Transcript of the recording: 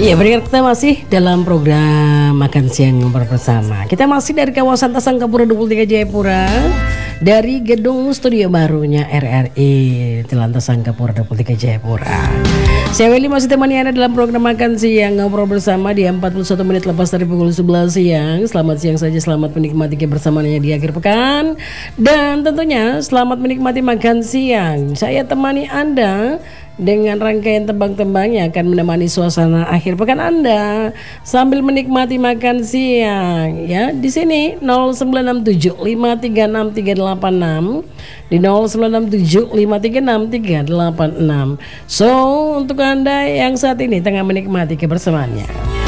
Iya, berikut kita masih dalam program Makan Siang Bersama. Kita masih dari kawasan Tasangkapura 23 Jayapura, dari gedung studio barunya RRI Jalan Tasangkapura 23 Jayapura. Saya Willy masih temani Anda dalam program Makan Siang Ngobrol Bersama di 41 menit lepas dari pukul 11 siang. Selamat siang saja, selamat menikmati kebersamaannya di akhir pekan. Dan tentunya selamat menikmati makan siang. Saya temani Anda dengan rangkaian tembang-tembang yang akan menemani suasana akhir pekan Anda sambil menikmati makan siang ya. Di sini 0967536386 di 0967536386. So, untuk Anda yang saat ini tengah menikmati kebersamaannya,